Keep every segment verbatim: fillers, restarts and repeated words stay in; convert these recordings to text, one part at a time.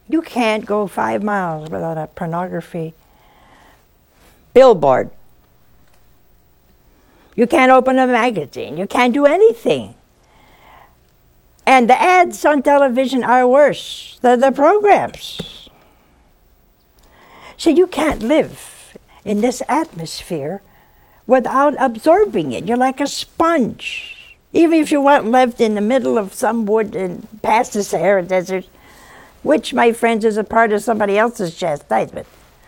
You can't go five miles without a pornography billboard. You can't open a magazine. You can't do anything. And the ads on television are worse than the programs. So you can't live in this atmosphere without absorbing it. You're like a sponge. Even if you went lived in the middle of some wood and past the Sahara Desert, which, my friends, is a part of somebody else's chastisement.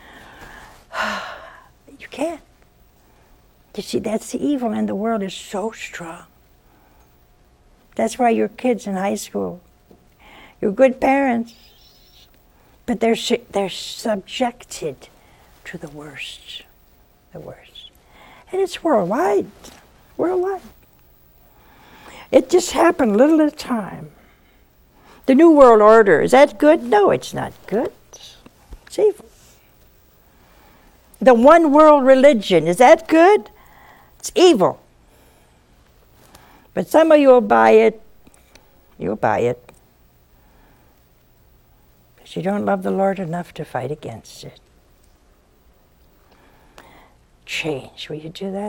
You can't. You see, that's the evil in the world is so strong. That's why your kids in high school, you're good parents, but they're they're subjected to the worst, the worst. And it's worldwide, worldwide. It just happened a little at a time. The New World Order, is that good? No, it's not good. It's evil. The one world religion, is that good? It's evil. But some of you will buy it. You'll buy it. But you don't love the Lord enough to fight against it. Change. Will you do that?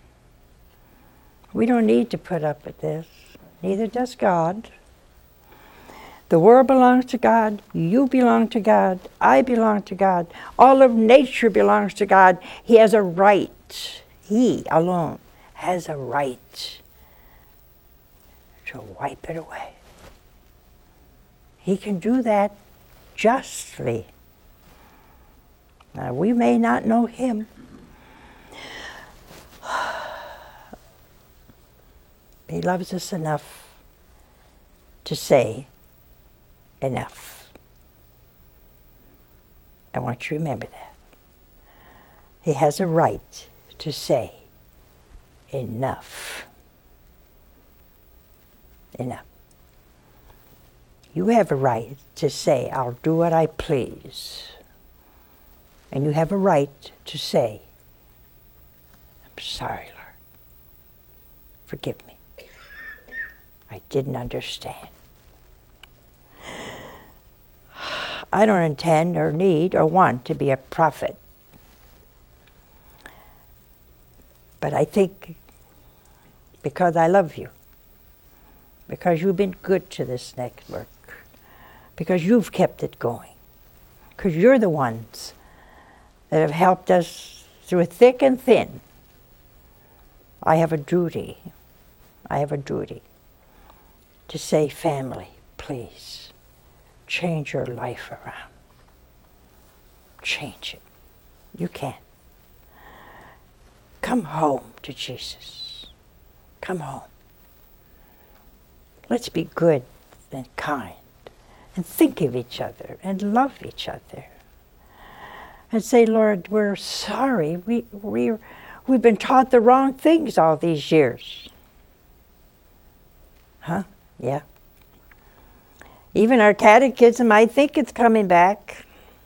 We don't need to put up with this. Neither does God. The world belongs to God. You belong to God. I belong to God. All of nature belongs to God. He has a right. He alone has a right to wipe it away. He can do that justly. Now, we may not know him. He loves us enough to say, enough. I want you to remember that. He has a right to say, enough. Enough. You have a right to say, I'll do what I please. And you have a right to say, I'm sorry, Lord. Forgive me. I didn't understand. I don't intend or need or want to be a prophet. But I think because I love you, because you've been good to this network, because you've kept it going, because you're the ones that have helped us through thick and thin. I have a duty, I have a duty to say, family, please, change your life around. Change it. You can. Come home to Jesus. Come home. Let's be good and kind and think of each other and love each other. And say, Lord, we're sorry. We, we, we've been taught the wrong things all these years. Huh? Yeah. Even our catechism, I think it's coming back.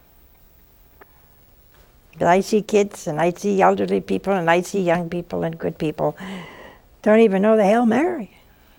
But I see kids, and I see elderly people, and I see young people and good people don't even know the Hail Mary.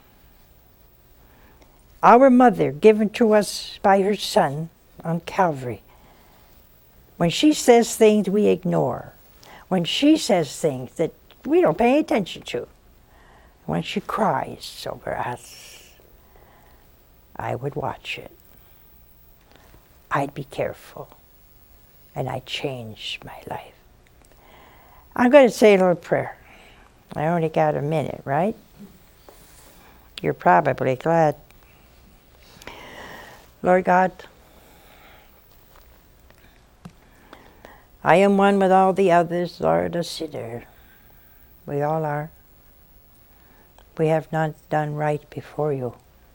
Our mother, given to us by her Son on Calvary, when she says things we ignore, when she says things that we don't pay attention to, when she cries over us, I would watch it. I'd be careful. And I'd change my life. I'm going to say a little prayer. I only got a minute, right? You're probably glad. Lord God, I am one with all the others, Lord, a sinner. We all are. We have not done right before you.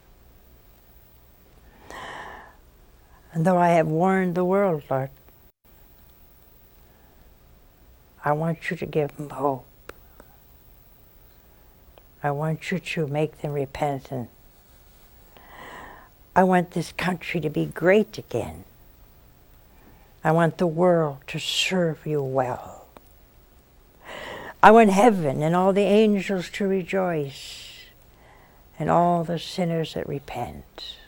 And though I have warned the world, Lord, I want you to give them hope. I want you to make them repentant. I want this country to be great again. I want the world to serve you well. I want heaven and all the angels to rejoice, and all the sinners that repent.